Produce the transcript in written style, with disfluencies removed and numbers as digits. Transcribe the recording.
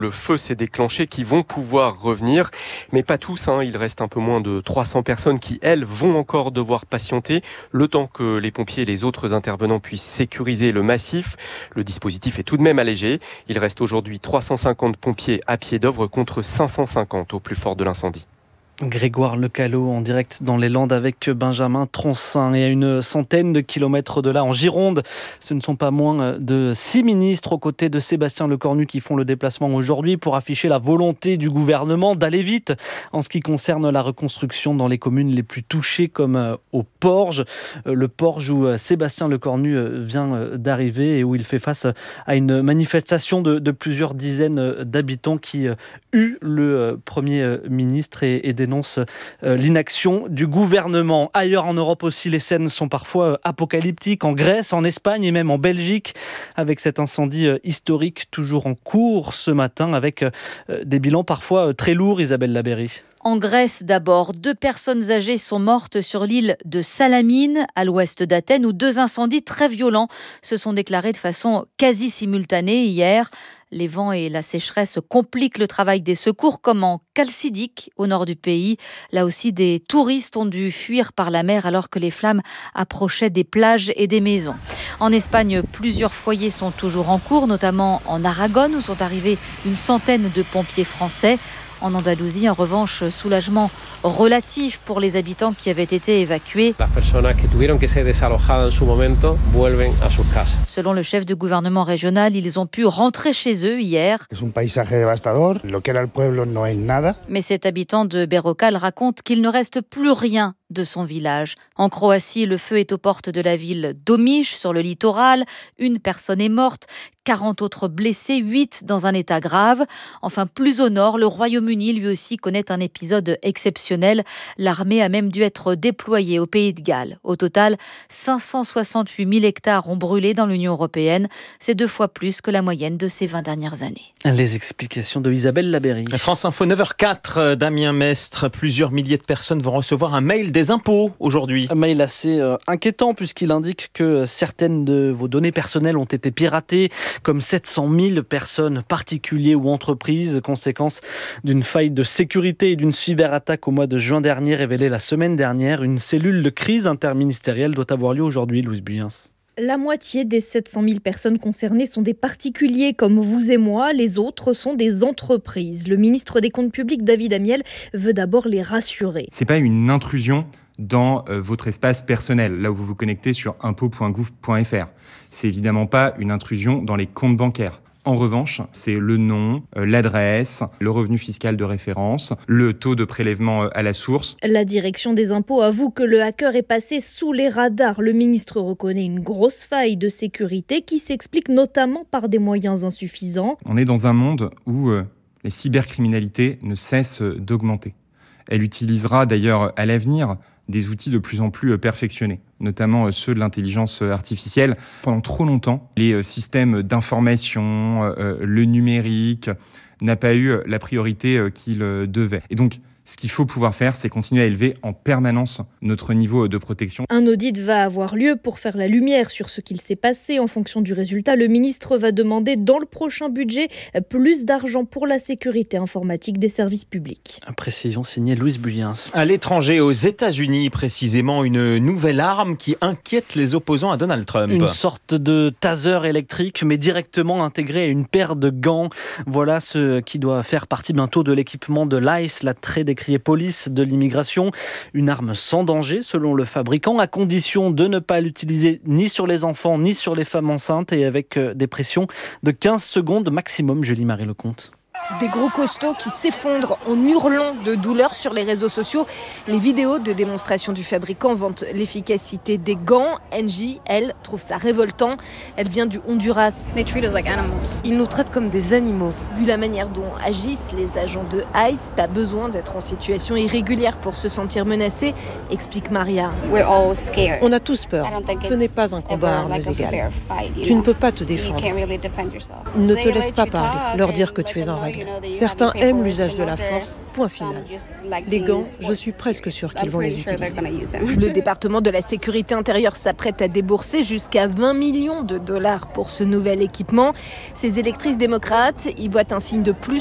Le feu s'est déclenché, qui vont pouvoir revenir, mais pas tous. Il reste un peu moins de 300 personnes qui, elles, vont encore devoir patienter le temps que les pompiers et les autres intervenants puissent sécuriser le massif. Le dispositif est tout de même allégé. Il reste aujourd'hui 350 pompiers à pied d'œuvre contre 550 au plus fort de l'incendie. Grégoire Lecalot en direct dans les Landes avec Benjamin Troncin. Et à une centaine de kilomètres de là, en Gironde, ce ne sont pas moins de 6 ministres aux côtés de Sébastien Lecornu qui font le déplacement aujourd'hui pour afficher la volonté du gouvernement d'aller vite en ce qui concerne la reconstruction dans les communes les plus touchées comme au Porge. Le Porge où Sébastien Lecornu vient d'arriver et où il fait face à une manifestation de plusieurs dizaines d'habitants qui huent le Premier ministre et dénonce l'inaction du gouvernement. Ailleurs en Europe aussi, les scènes sont parfois apocalyptiques, en Grèce, en Espagne et même en Belgique, avec cet incendie historique toujours en cours ce matin, avec des bilans parfois très lourds, Isabelle Labéry. En Grèce d'abord, 2 personnes âgées sont mortes sur l'île de Salamine, à l'ouest d'Athènes, où 2 incendies très violents se sont déclarés de façon quasi simultanée hier. Les vents et la sécheresse compliquent le travail des secours, comme en Chalcidique, au nord du pays. Là aussi, des touristes ont dû fuir par la mer alors que les flammes approchaient des plages et des maisons. En Espagne, plusieurs foyers sont toujours en cours, notamment en Aragon, où sont arrivés une centaine de pompiers français. En Andalousie, en revanche, soulagement relatif pour les habitants qui avaient été évacués. Selon le chef de gouvernement régional, ils ont pu rentrer chez eux hier. Mais cet habitant de Berrocal raconte qu'il ne reste plus rien de son village. En Croatie, le feu est aux portes de la ville d'Omiš, sur le littoral. 1 personne est morte, 40 autres blessés, 8 dans un état grave. Enfin, plus au nord, le Royaume-Uni, lui aussi, connaît un épisode exceptionnel. L'armée a même dû être déployée au Pays de Galles. Au total, 568 000 hectares ont brûlé dans l'Union européenne. C'est 2 fois plus que la moyenne de ces 20 dernières années. Les explications de Isabelle Labéry. France Info 9h04, Damien Mestre. Plusieurs milliers de personnes vont recevoir un mail des impôts aujourd'hui. Un mail assez inquiétant puisqu'il indique que certaines de vos données personnelles ont été piratées, comme 700 000 personnes, particuliers ou entreprises, conséquence d'une faille de sécurité et d'une cyberattaque au mois de juin dernier, révélée la semaine dernière. Une cellule de crise interministérielle doit avoir lieu aujourd'hui, Louise Buyens. La moitié des 700 000 personnes concernées sont des particuliers comme vous et moi. Les autres sont des entreprises. Le ministre des Comptes publics, David Amiel, veut d'abord les rassurer. C'est pas une intrusion dans votre espace personnel, là où vous vous connectez sur impôts.gouv.fr. C'est évidemment pas une intrusion dans les comptes bancaires. En revanche, c'est le nom, l'adresse, le revenu fiscal de référence, le taux de prélèvement à la source. La direction des impôts avoue que le hacker est passé sous les radars. Le ministre reconnaît une grosse faille de sécurité qui s'explique notamment par des moyens insuffisants. On est dans un monde où la cybercriminalité ne cesse d'augmenter. Elle utilisera d'ailleurs à l'avenir des outils de plus en plus perfectionnés, notamment ceux de l'intelligence artificielle. Pendant trop longtemps, les systèmes d'information, le numérique, n'a pas eu la priorité qu'il devait. Et donc, ce qu'il faut pouvoir faire, c'est continuer à élever en permanence notre niveau de protection. Un audit va avoir lieu pour faire la lumière sur ce qu'il s'est passé. En fonction du résultat, le ministre va demander dans le prochain budget plus d'argent pour la sécurité informatique des services publics. Précision signée Louise Buyens. À l'étranger, aux États-Unis précisément, une nouvelle arme qui inquiète les opposants à Donald Trump. Une sorte de taser électrique, mais directement intégré à une paire de gants. Voilà ce qui doit faire partie bientôt de l'équipement de l'ICE, la très décriée police de l'immigration. Une arme sans danger selon le fabricant, à condition de ne pas l'utiliser ni sur les enfants ni sur les femmes enceintes et avec des pressions de 15 secondes maximum. Julie-Marie Lecomte. Des gros costauds qui s'effondrent en hurlant de douleur sur les réseaux sociaux. Les vidéos de démonstration du fabricant vantent l'efficacité des gants. Angie, elle, trouve ça révoltant. Elle vient du Honduras. Ils nous traitent comme des animaux. Vu la manière dont agissent les agents de ICE, pas besoin d'être en situation irrégulière pour se sentir menacé, explique Maria. On a tous peur. Ce n'est pas un combat à armes égales. Tu ne peux pas te défendre. Ils ne te laissent pas parler, leur dire que tu es en règle. Certains aiment l'usage de la force, point final. Les gants, je suis presque sûre qu'ils vont les utiliser. Le département de la sécurité intérieure s'apprête à débourser jusqu'à 20 millions de dollars pour ce nouvel équipement. Ces électrices démocrates y voient un signe de plus